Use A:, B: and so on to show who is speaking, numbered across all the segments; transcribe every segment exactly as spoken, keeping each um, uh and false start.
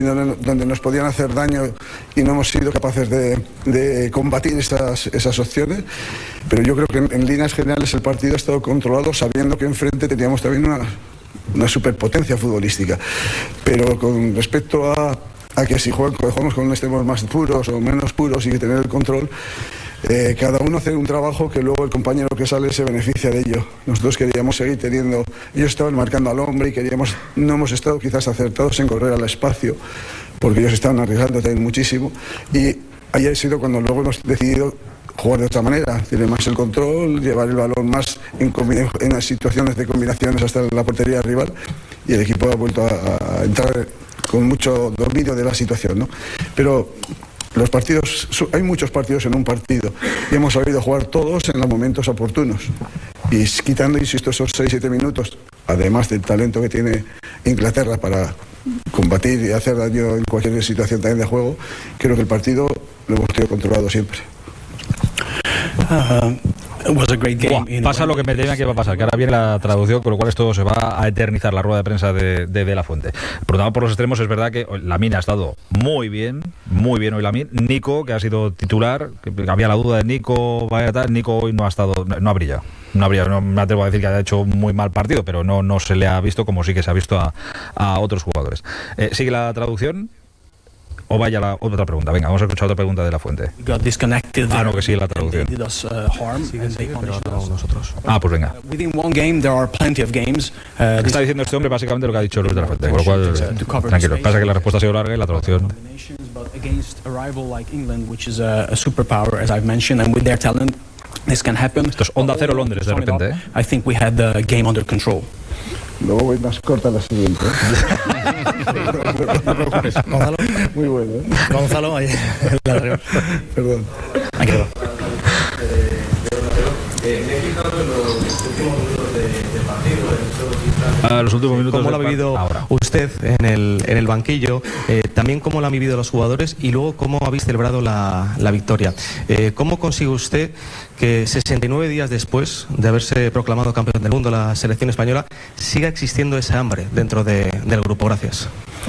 A: donde, donde nos podían hacer daño y no hemos sido capaces de, de combatir esas, esas opciones. Pero yo creo que en, en líneas generales el partido ha estado controlado, sabiendo que enfrente teníamos también una, una superpotencia futbolística. Pero con respecto a, a que si juegan, jugamos con extremos más puros o menos puros y que tener el control, Eh, cada uno hace un trabajo que luego el compañero que sale se beneficia de ello. Nosotros queríamos seguir teniendo, ellos estaban marcando al hombre y queríamos, no hemos estado quizás acertados en correr al espacio porque ellos estaban arriesgando también muchísimo, y ahí ha sido cuando luego hemos decidido jugar de otra manera, tener más el control, llevar el balón más en, en las situaciones de combinaciones hasta la portería rival, y el equipo ha vuelto a, a entrar con mucho dominio de la situación, ¿no? Pero los partidos, hay muchos partidos en un partido y hemos sabido jugar todos en los momentos oportunos, y quitando, insisto, esos seis siete minutos, además del talento que tiene Inglaterra para combatir y hacer daño en cualquier situación también de juego, creo que el partido lo hemos tenido controlado siempre.
B: Uh, it was a great game.
C: Buah, pasa lo que me temía que va a pasar, que ahora viene la traducción, con lo cual esto se va a eternizar, la rueda de prensa de, de, de La Fuente. Por lo tanto, por los extremos es verdad que Lamine ha estado muy bien, muy bien hoy Lamine. Nico, que ha sido titular, que había la duda de Nico, vaya tal, Nico hoy no ha estado, no ha brillado. No habría, no me atrevo a decir que haya hecho un muy mal partido, pero no, no se le ha visto como sí que se ha visto a, a otros jugadores. Eh, ¿Sigue la traducción? O vaya la otra pregunta. Venga, vamos a escuchar otra pregunta de La Fuente. Ah, no, que sigue la traducción. Ah, pues venga. Está diciendo este hombre básicamente lo que ha dicho Luis de La Fuente, con lo cual, tranquilo. Pasa que la respuesta ha sido larga y la traducción. Esto es Onda Cero Londres de repente, ¿eh?
B: I think we had the game under control.
A: Luego voy más corta la siguiente.
D: Gonzalo.
A: Muy bueno, ¿eh?
D: Gonzalo, ahí.
A: Perdón.
D: Aquí va.
C: A los últimos minutos.
D: ¿Cómo lo ha vivido
C: ahora
D: usted en el, en el banquillo? Eh, también cómo lo han vivido los jugadores y luego cómo habéis celebrado la, la victoria. Eh, ¿Cómo consigue usted que sesenta y nueve días después de haberse proclamado campeón del mundo la selección española siga existiendo ese hambre dentro de, del grupo? Gracias.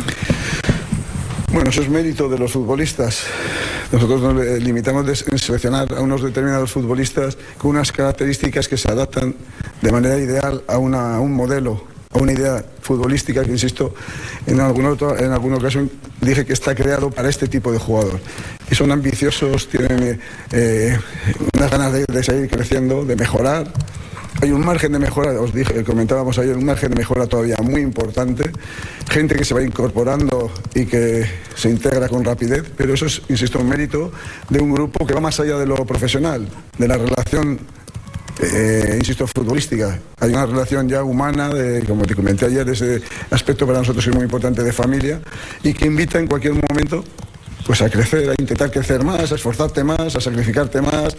A: Bueno, eso es mérito de los futbolistas. Nosotros nos limitamos en seleccionar a unos determinados futbolistas con unas características que se adaptan de manera ideal a, una, a un modelo, a una idea futbolística que, insisto, en algún otro, en alguna ocasión dije que está creado para este tipo de jugador. Y son ambiciosos, tienen eh, unas ganas de, de seguir creciendo, de mejorar. Hay un margen de mejora, os dije, comentábamos ayer, un margen de mejora todavía muy importante. Gente que se va incorporando y que se integra con rapidez, pero eso es, insisto, un mérito de un grupo que va más allá de lo profesional, de la relación, eh, insisto, futbolística. Hay una relación ya humana, de, como te comenté ayer, ese aspecto para nosotros es muy importante, de familia, y que invita en cualquier momento pues a crecer, a intentar crecer más, a esforzarte más, a sacrificarte más,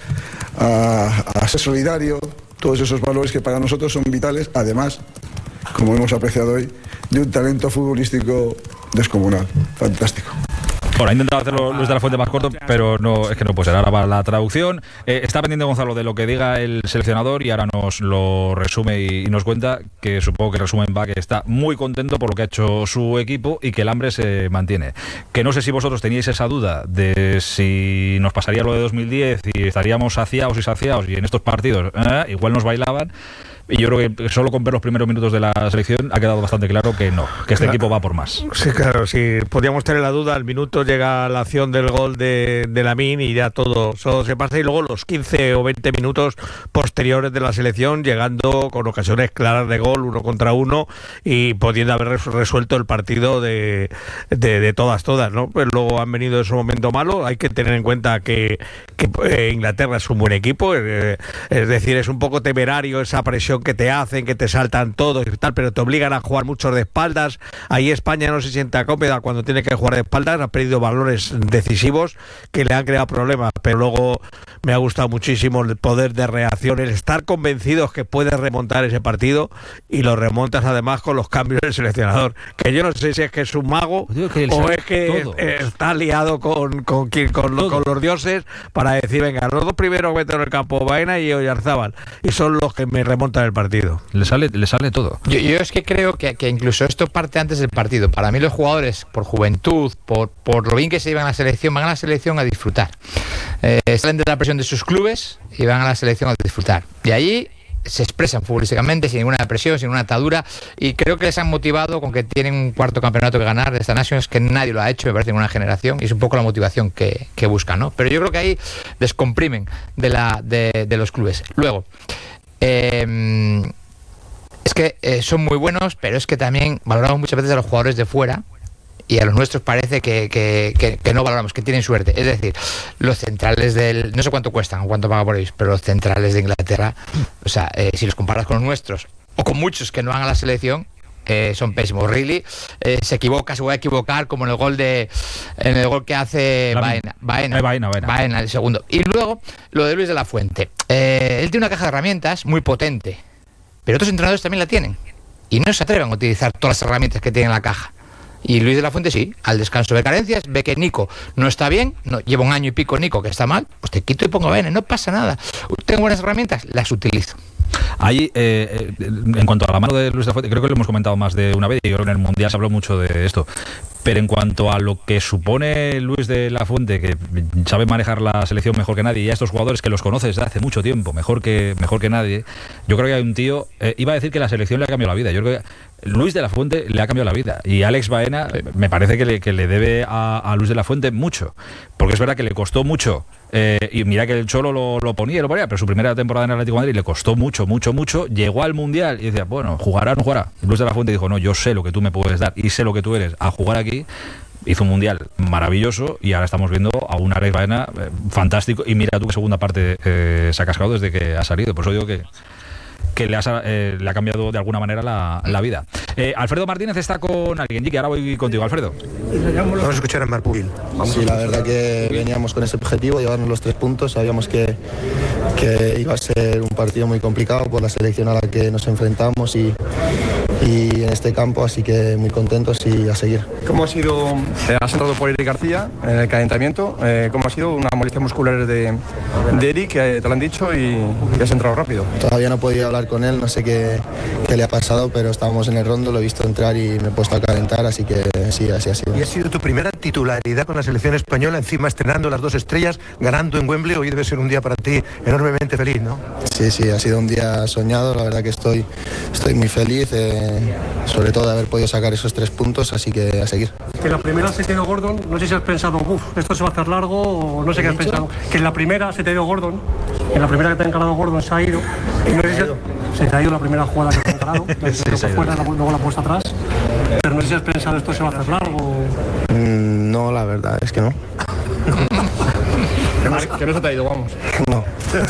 A: a, a ser solidario. Todos esos valores que para nosotros son vitales, además, como hemos apreciado hoy, de un talento futbolístico descomunal, fantástico.
C: Bueno, ha intentado hacerlo Luis de La Fuente más corto, pero no, es que no puede ser. Ahora va la traducción. Eh, está pendiente Gonzalo de lo que diga el seleccionador y ahora nos lo resume y, y nos cuenta que supongo que resumen va que está muy contento por lo que ha hecho su equipo y que el hambre se mantiene. Que no sé si vosotros teníais esa duda de si nos pasaría lo de dos mil diez y estaríamos saciados y saciados y en estos partidos eh, igual nos bailaban. Y yo creo que solo con ver los primeros minutos de la selección ha quedado bastante claro que no, que este claro. equipo va por más.
E: Sí, claro, si podíamos tener la duda, al minuto llega la acción del gol de, de Lamine y ya todo, todo se pasa, y luego los quince o veinte minutos posteriores de la selección llegando con ocasiones claras de gol, uno contra uno, y pudiendo haber resuelto el partido de, de, de todas, todas, ¿no? Pues luego han venido esos momentos malos. Hay que tener en cuenta que, que eh, Inglaterra es un buen equipo, eh, es decir, es un poco temerario esa presión que te hacen, que te saltan todos y tal, pero te obligan a jugar muchos de espaldas. Ahí España no se sienta cómoda cuando tiene que jugar de espaldas, ha perdido valores decisivos que le han creado problemas, pero luego me ha gustado muchísimo el poder de reacción, el estar convencidos que puedes remontar ese partido, y lo remontas además con los cambios del seleccionador, que yo no sé si es que es un mago o es que está liado con, con, con, con, con los dioses para decir, venga, los dos primeros meto en el campo, Baena y Oyarzábal, y son los que me remontan afrontar el partido.
C: Le sale, le sale todo.
F: Yo, yo es que creo que, que incluso esto parte antes del partido. Para mí los jugadores, por juventud, por, por lo bien que se llevan a la selección, van a la selección a disfrutar. Eh, salen de la presión de sus clubes y van a la selección a disfrutar. Y allí se expresan futbolísticamente sin ninguna presión, sin ninguna atadura, y creo que les han motivado con que tienen un cuarto campeonato que ganar de esta Nations, que nadie lo ha hecho, me parece, en una generación, y es un poco la motivación que, que buscan, ¿no? Pero yo creo que ahí descomprimen de, la, de, de los clubes. Luego, eh, es que eh, son muy buenos, pero es que también valoramos muchas veces a los jugadores de fuera, y a los nuestros parece que, que, que, que no valoramos, que tienen suerte. Es decir, los centrales del... No sé cuánto cuestan o cuánto pagan por ellos, pero los centrales de Inglaterra, o sea, eh, si los comparas con los nuestros, o con muchos que no van a la selección, eh, son pésimos. Really, eh, se equivoca, se va a equivocar, como en el gol de en el gol que hace Baena. Baena,
C: eh, Baena, Baena.
F: Baena, el segundo. Y luego, lo de Luis de la Fuente. Eh, él tiene una caja de herramientas muy potente, pero otros entrenadores también la tienen. Y no se atreven a utilizar todas las herramientas que tiene en la caja. Y Luis de la Fuente sí, al descanso de carencias, ve que Nico no está bien, no, lleva un año y pico Nico que está mal, pues te quito y pongo a Bene, no pasa nada. Tengo buenas herramientas, las utilizo.
C: Ahí, eh, en cuanto a la mano de Luis de la Fuente, creo que lo hemos comentado más de una vez, y creo que en el Mundial se habló mucho de esto. Pero en cuanto a lo que supone Luis de la Fuente, que sabe manejar la selección mejor que nadie, y a estos jugadores que los conoce desde hace mucho tiempo, mejor que, mejor que nadie, yo creo que hay un tío, eh, iba a decir que la selección le ha cambiado la vida, yo creo que Luis de la Fuente le ha cambiado la vida, y Alex Baena me parece que le, que le debe a, a Luis de la Fuente mucho, porque es verdad que le costó mucho, eh, y mira que el Cholo lo, lo ponía y lo ponía, pero su primera temporada en el Atlético de Madrid le costó mucho, mucho, mucho, llegó al Mundial y decía, bueno, ¿jugará o no jugará? Y Luis de la Fuente dijo, no, yo sé lo que tú me puedes dar y sé lo que tú eres a jugar aquí. Hizo un Mundial maravilloso y ahora estamos viendo a un Alex Baena eh, fantástico, y mira tú qué segunda parte eh, se ha cascado desde que ha salido, por eso digo que que le ha, eh, le ha cambiado de alguna manera la, la vida. Eh, Alfredo Martínez está con alguien, que ahora voy contigo, Alfredo.
G: Vamos a escuchar a Marpubil. Sí, la verdad que veníamos con ese objetivo, llevarnos los tres puntos. Sabíamos que, que iba a ser un partido muy complicado por la selección a la que nos enfrentamos y, y en este campo, así que muy contentos y a seguir.
H: ¿Cómo ha sido? Eh, has entrado por Eric García en el calentamiento. Eh, ¿Cómo ha sido una molestia muscular de, de Eric? Eh, te lo han dicho y, y has entrado rápido.
G: Todavía no he podido hablar con él, no sé qué, qué le ha pasado, pero estábamos en el rondo, lo he visto entrar y me he puesto a calentar, así que sí, así ha sido.
I: Y ha sido tu primera titularidad con la selección española, encima estrenando las dos estrellas, ganando en Wembley. Hoy debe ser un día para ti enormemente feliz, ¿no?
G: Sí, sí, ha sido un día soñado, la verdad que estoy, estoy muy feliz, eh, sobre todo de haber podido sacar esos tres puntos, así que a seguir.
J: Que la primera se te dio Gordon, no sé si has pensado, uff, esto se va a hacer largo, o no sé qué has pensado. Que en la primera se te dio Gordon, en la primera que te ha encarado Gordon se ha ido, y no sé si se te ha ido la primera jugada que te ha encarado, sí, que fuera, luego la puesta atrás, pero no sé si has pensado esto se va a hacer largo.
G: Mm, no, la verdad es que no.
H: Que no se te ha ido, vamos.
G: No.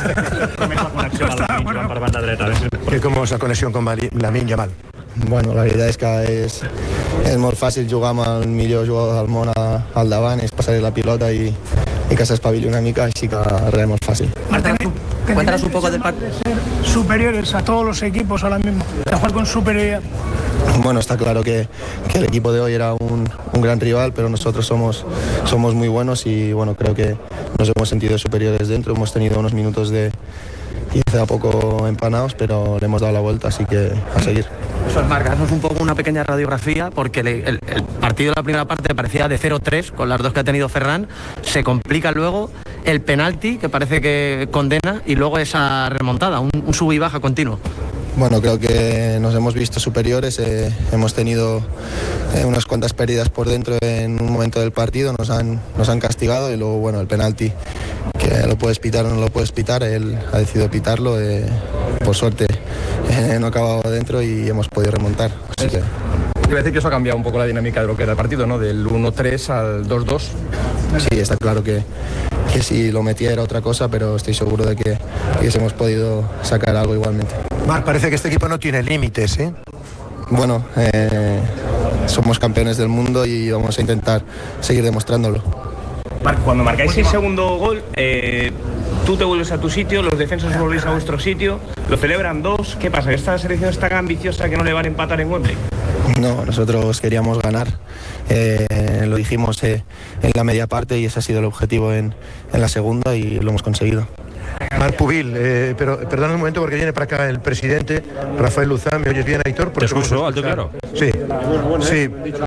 I: ¿Y cómo es la conexión con Lamine Yamal?
G: Bueno, la veritat és que és, és molt fàcil jugar amb el millor jugador del món al davant, és passar la pilota i, i que s'espavili una mica, així que res, molt fàcil.
J: Martín, cuéntanos un poco del partido. Superiores a todos los equipos ahora mismo, de jugar con superioridad.
G: Bueno, está claro que, que el equipo de hoy era un, un gran rival, pero nosotros somos, somos muy buenos y bueno, creo que nos hemos sentido superiores dentro, hemos tenido unos minutos de quizá poco empanados, pero le hemos dado la vuelta, así que a seguir.
K: Pues marcarnos un poco una pequeña radiografía, porque el, el, el partido de la primera parte parecía de cero tres, con las dos que ha tenido Ferran, se complica luego el penalti, que parece que condena, y luego esa remontada, un, un sub y baja continuo.
G: Bueno, creo que nos hemos visto superiores, eh, hemos tenido eh, unas cuantas pérdidas por dentro en un momento del partido, nos han, nos han castigado y luego bueno, el penalti, que lo puedes pitar o no lo puedes pitar, él ha decidido pitarlo, eh, por suerte eh, no ha acabado dentro y hemos podido remontar. Así que...
H: Quiero decir que eso ha cambiado un poco la dinámica de lo que era el partido, ¿no? Del uno tres al dos dos.
G: Sí, está claro que, que si lo metía era otra cosa, pero estoy seguro de que hubiésemos podido sacar algo igualmente.
I: Mar, parece que este equipo no tiene límites, ¿eh?
G: Bueno, eh, somos campeones del mundo y vamos a intentar seguir demostrándolo.
L: Marc, cuando marcáis el segundo gol, eh, tú te vuelves a tu sitio, los defensas volvéis a vuestro sitio, lo celebran dos. ¿Qué pasa? ¿Que esta selección es tan ambiciosa que no le van a empatar en Wembley?
G: No, nosotros queríamos ganar. Eh, Eh, lo dijimos eh, en la media parte y ese ha sido el objetivo en, en la segunda y lo hemos conseguido.
I: Marc Pubil, eh, pero perdón un momento porque viene para acá el presidente Rafael Luzán. ¿Me oyes bien, Aitor?
C: Te escucho, alto y claro.
I: Sí, sí.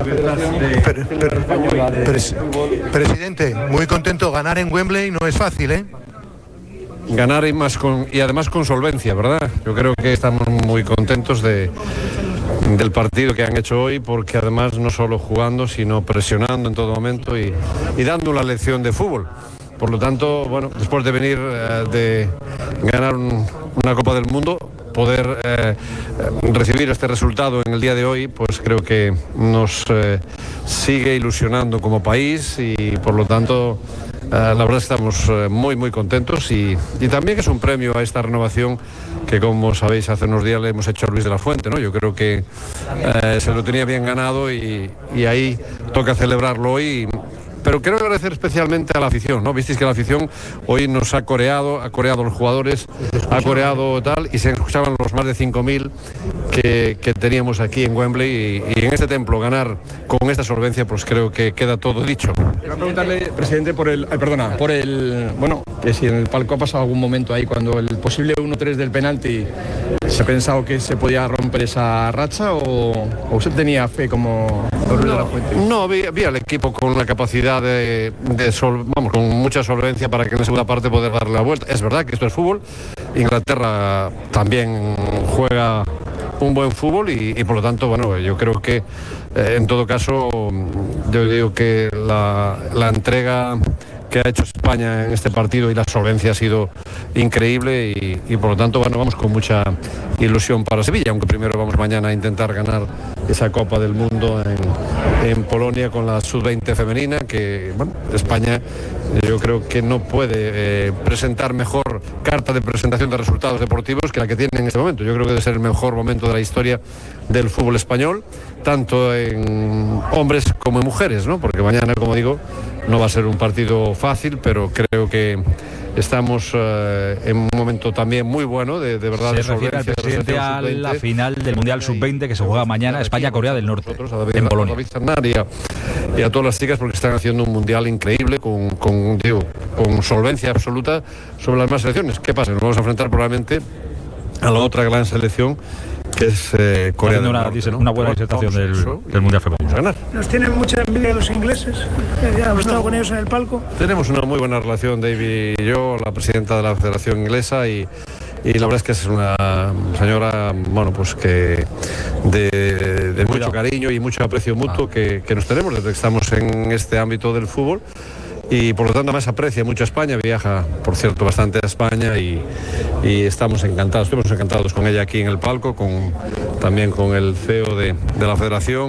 I: Per, per, pres, presidente, muy contento. Ganar en Wembley no es fácil, ¿eh?
M: Ganar y, más con, y además con solvencia, ¿verdad? Yo creo que estamos muy contentos de, del partido que han hecho hoy, porque además no solo jugando, sino presionando en todo momento y, y dando una lección de fútbol. Por lo tanto, bueno, después de venir eh, de ganar un, una Copa del Mundo, poder eh, recibir este resultado en el día de hoy, pues creo que nos eh, sigue ilusionando como país y por lo tanto eh, la verdad estamos eh, muy muy contentos y, y también es un premio a esta renovación que, como sabéis, hace unos días le hemos hecho a Luis de la Fuente, ¿no? Yo creo que eh, se lo tenía bien ganado y, y ahí toca celebrarlo hoy. Pero quiero agradecer especialmente a la afición, ¿no? Visteis que la afición hoy nos ha coreado, ha coreado a los jugadores, ha coreado tal, y se escuchaban los más de cinco mil que, que teníamos aquí en Wembley, y, y en este templo ganar con esta solvencia, pues creo que queda todo dicho.
H: Quiero preguntarle, presidente, por el, ay, perdona, por el, bueno, que si en el palco ha pasado algún momento ahí cuando el posible uno tres del penalti se ha pensado que se podía romper esa racha, o, o usted tenía fe como Luis de la Fuente.
M: No, vi, vi al equipo con la capacidad de, de sol, vamos, con mucha solvencia para que en la segunda parte poder darle la vuelta. Es verdad que esto es fútbol. Inglaterra también juega un buen fútbol y, y por lo tanto, bueno, yo creo que eh, en todo caso, yo digo que la, la entrega que ha hecho España en este partido y la solvencia ha sido increíble y, y por lo tanto, bueno, vamos con mucha ilusión para Sevilla, aunque primero vamos mañana a intentar ganar esa Copa del Mundo en, en Polonia con la sub veinte femenina, que bueno, España yo creo que no puede eh, presentar mejor carta de presentación de resultados deportivos que la que tiene en este momento. Yo creo que debe ser el mejor momento de la historia del fútbol español, tanto en hombres como en mujeres, ¿no? Porque mañana, como digo, no va a ser un partido fácil, pero creo que estamos eh, en un momento también muy bueno, de, de verdad.
C: Se
M: de
C: refiere al presidente a la final del Mundial sub veinte que se juega mañana, España-Corea del Norte, en Polonia.
M: Y a, y a todas las chicas, porque están haciendo un Mundial increíble, con, con, digo, con solvencia absoluta sobre las demás selecciones. ¿Qué pasa? Nos vamos a enfrentar probablemente a la otra gran selección, que es eh, Corea del
C: una,
M: Norte, ¿no?
C: una buena disertación del, del Mundial femenino.
M: Ganar.
N: Nos tienen mucha envidia los ingleses, eh, ya hemos estado con ellos en el palco.
M: Tenemos una muy buena relación, David y yo, la presidenta de la Federación Inglesa, y, y la verdad es que es una señora, bueno, pues que de, de mucho cariño y mucho aprecio mutuo que, que nos tenemos desde que estamos en este ámbito del fútbol. Y por lo tanto más aprecia mucho a España, viaja por cierto bastante a España y, y estamos encantados, estuvimos encantados con ella aquí en el palco, con, también con el C E O de, de la Federación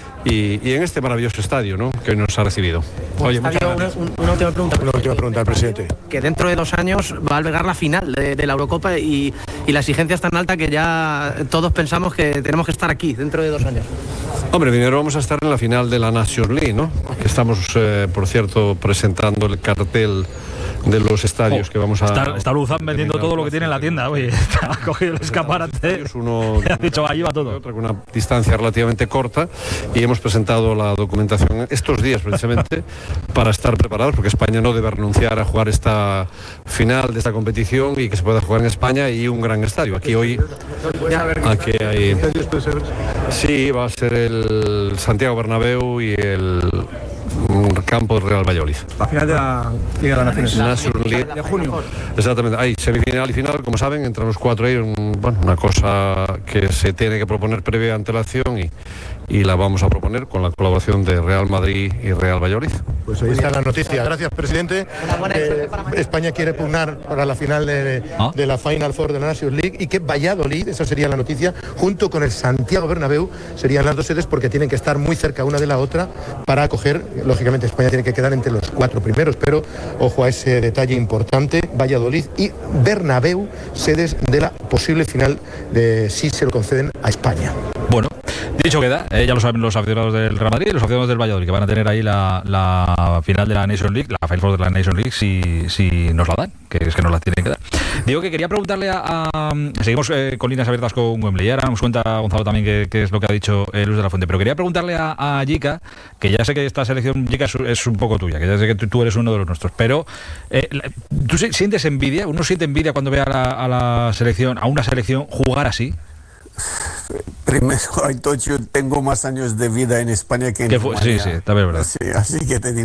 M: y, y en este maravilloso estadio, ¿no?, que hoy nos ha recibido. Oye, muchas gracias.
K: Una, una última pregunta.
I: Una última pregunta al presidente.
K: Que dentro de dos años va a albergar la final de, de la Eurocopa y, y la exigencia es tan alta que ya todos pensamos que tenemos que estar aquí dentro de dos años.
M: Hombre, primero vamos a estar en la final de la Nations League, ¿no? Que estamos, eh, por cierto, presentando el cartel de los estadios oh, que vamos a...
C: Está, está Luzán vendiendo todo lo que tiene en la tienda, oye, ha cogido el escaparate,
M: uno
C: ha dicho, ahí va todo.
M: Otra con una distancia relativamente corta, y hemos presentado la documentación estos días precisamente para estar preparados, porque España no debe renunciar a jugar esta final de esta competición y que se pueda jugar en España y un gran estadio. Aquí hoy... Aquí hay... Sí, va a ser el Santiago Bernabéu y el... campo de Real Valladolid.
H: La final de la Liga de las Naciones.
M: National League
H: de junio.
M: Exactamente. Hay semifinal y final, como saben, entre los cuatro hay un, bueno, una cosa que se tiene que proponer previa antelación y, y la vamos a proponer con la colaboración de Real Madrid y Real Valladolid.
I: Pues ahí está la noticia. Gracias, presidente. Eh, España quiere pugnar para la final de,
C: ¿Ah?
I: de la Final Four de la Nations League, y que Valladolid, esa sería la noticia, junto con el Santiago Bernabéu, serían las dos sedes, porque tienen que estar muy cerca una de la otra para acoger. Lógicamente España tiene que quedar entre los cuatro primeros, pero ojo a ese detalle importante: Valladolid y Bernabéu, sedes de la posible final de si se lo conceden a España.
C: Bueno, dicho queda, eh, ya lo saben los aficionados del Real Madrid y los aficionados del Valladolid, que van a tener ahí la, la final de la Nation League, la Final Four de la Nation League, si, si nos la dan, que es que nos la tienen que dar. Digo que quería preguntarle a... a seguimos eh, con líneas abiertas con Wembley, ahora nos cuenta Gonzalo también qué, qué es lo que ha dicho eh, Luis de la Fuente, pero quería preguntarle a, a Jica, que ya sé que esta selección, Jica, es, es un poco tuya, que ya sé que tú, tú eres uno de los nuestros, pero eh, ¿tú sientes envidia? ¿Uno siente envidia cuando ve a la, a la selección, a una selección jugar así?
O: Primero, I told you, tengo más años de vida en España que en
C: que fue, Sí, sí, también es verdad.
O: Sí, así que te digo.